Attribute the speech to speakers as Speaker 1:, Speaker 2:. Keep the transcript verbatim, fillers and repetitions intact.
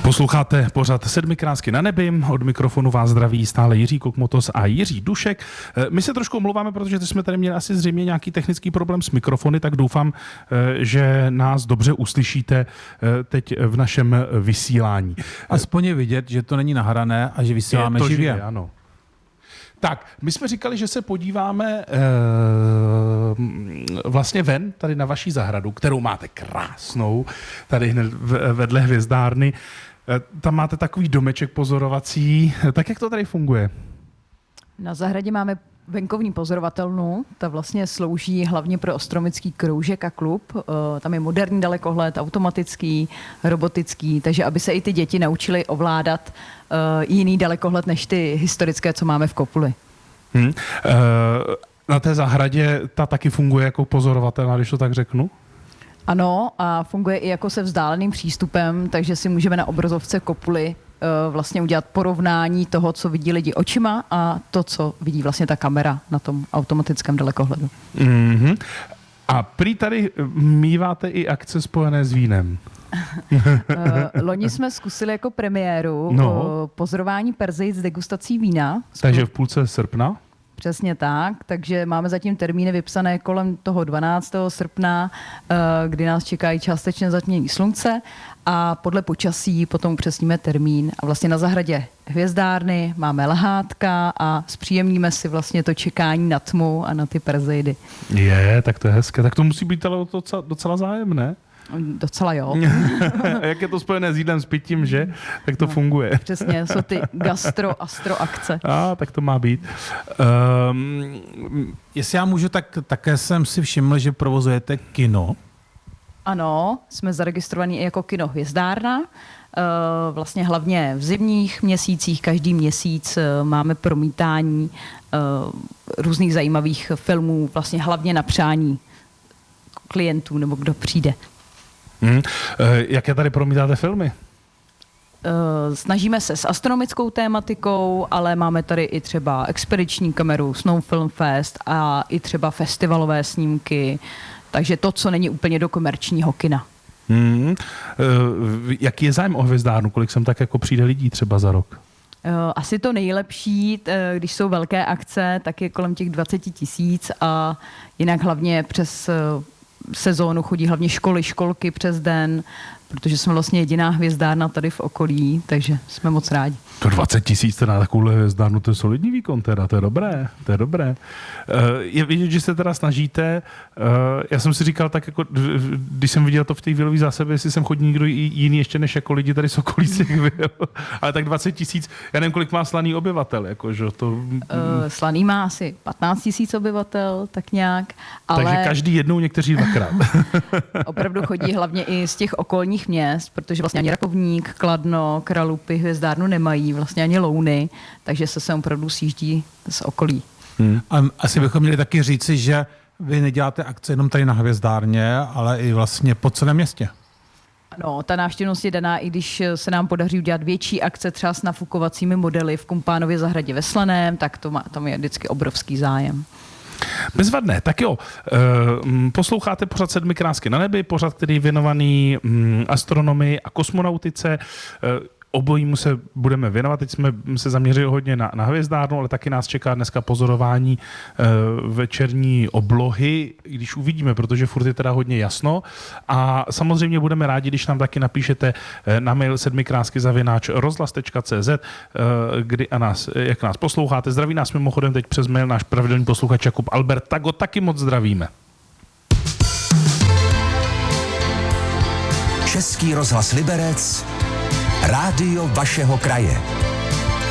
Speaker 1: Posloucháte pořad Sedmikrásky na nebi, od mikrofonu vás zdraví stále Jiří Kokmotos a Jiří Dušek. My se trošku omlouváme, protože jsme tady měli asi zřejmě nějaký technický problém s mikrofony, tak doufám, že nás dobře uslyšíte teď v našem vysílání.
Speaker 2: Aspoň je vidět, že to není nahrané a že vysíláme živě. živě.
Speaker 1: Ano. Tak, my jsme říkali, že se podíváme e, vlastně ven, tady na vaší zahradu, kterou máte krásnou, tady hned vedle hvězdárny. E, tam máte takový domeček pozorovací. Tak jak to tady funguje?
Speaker 3: Na zahradě máme venkovní pozorovatelnu, ta vlastně slouží hlavně pro astronomický kroužek a klub. E, tam je moderní dalekohled, automatický, robotický, takže aby se i ty děti naučily ovládat e, jiný dalekohled než ty historické, co máme v Kopuli.
Speaker 1: Hmm. E, na té zahradě ta taky funguje jako pozorovatelná, když to tak řeknu?
Speaker 3: Ano, a funguje i jako se vzdáleným přístupem, takže si můžeme na obrazovce Kopuly vlastně udělat porovnání toho, co vidí lidi očima a to, co vidí vlastně ta kamera na tom automatickém dalekohledu.
Speaker 1: Mm-hmm. A prý tady míváte i akce spojené s vínem.
Speaker 3: Loni jsme zkusili jako premiéru
Speaker 1: no.
Speaker 3: pozorování Perzejc s degustací vína.
Speaker 1: Takže v půlce srpna?
Speaker 3: Přesně tak, takže máme zatím termíny vypsané kolem toho dvanáctého srpna, kdy nás čekají částečné zatmění slunce a podle počasí potom upřesníme termín. A vlastně na zahradě hvězdárny máme lehátka a zpříjemníme si vlastně to čekání na tmu a na ty Perzejdy.
Speaker 1: Je, tak to je hezké. Tak to musí být ale docela, docela zájemné.
Speaker 3: Docela jo.
Speaker 1: Jak je to spojené s jídlem, s pitím, že? Tak to no, funguje.
Speaker 3: Přesně, jsou ty gastro-astro akce.
Speaker 1: A, tak to má být. Um,
Speaker 2: Jestli já můžu, tak také jsem si všiml, že provozujete kino.
Speaker 3: Ano, jsme zaregistrovaní i jako kino Hvězdárna. Vlastně hlavně v zimních měsících, každý měsíc máme promítání různých zajímavých filmů, vlastně hlavně na přání klientů nebo kdo přijde.
Speaker 1: Hmm. Jaké tady promítáte filmy?
Speaker 3: Snažíme se s astronomickou tématikou, ale máme tady i třeba expediční kameru, Snow Film Fest a i třeba festivalové snímky, takže to, co není úplně do komerčního kina.
Speaker 1: Hmm. Jaký je zájem o hvězdárnu? Kolik sem tak jako přijde lidí třeba za rok?
Speaker 3: Asi to nejlepší, když jsou velké akce, tak je kolem těch dvacet tisíc a jinak hlavně přes sezónu chodí hlavně školy, školky přes den, protože jsme vlastně jediná hvězdárna tady v okolí, takže jsme moc rádi.
Speaker 1: To dvacet tisíc na takovouhle hvězdárnu, to je solidní výkon teda, to je dobré, to je dobré. Je vidět, že se teda snažíte, já jsem si říkal tak jako, když jsem viděl to v té vilové zásobě, jestli jsem chodí někdo jiný ještě než jako lidi tady z okolí těch vil, ale tak dvacet tisíc, já nevím, kolik má Slaný obyvatel, jako, že to... Uh,
Speaker 3: Slaný má asi patnáct tisíc obyvatel, tak nějak, ale...
Speaker 1: Takže každý jednou, někteří dvakrát.
Speaker 3: Opravdu chodí hlavně i z těch okolních měst, protože vlastně ani Rakovník, Kladno, Kralupy, hvězdárnu nemají, vlastně ani Louny, takže se sem opravdu sjíždí z okolí.
Speaker 2: Hmm. A asi bychom měli taky říci, že vy neděláte akce jenom tady na hvězdárně, ale i vlastně po celém městě.
Speaker 3: Ano, ta návštěvnost je daná, i když se nám podaří udělat větší akce třeba s nafukovacími modely v Kumpánově zahradě ve Slaném, tak to má, tam je vždycky obrovský zájem.
Speaker 1: Bezvadné, tak jo, posloucháte pořad Sedmikrásky na nebi, pořad, který je věnovaný astronomii a kosmonautice. Obojímu se budeme věnovat. Teď jsme se zaměřili hodně na, na hvězdárnu, ale taky nás čeká dneska pozorování e, večerní oblohy, když uvidíme, protože furt je teda hodně jasno. A samozřejmě budeme rádi, když nám taky napíšete na mail sedmikrásky zavináč rozhlas tečka cé zet, e, kdy a nás, jak nás posloucháte. Zdraví nás mimochodem teď přes mail náš pravidelný posluchač Jakub Albert, tak ho taky moc zdravíme.
Speaker 4: Český rozhlas Liberec, rádio vašeho kraje.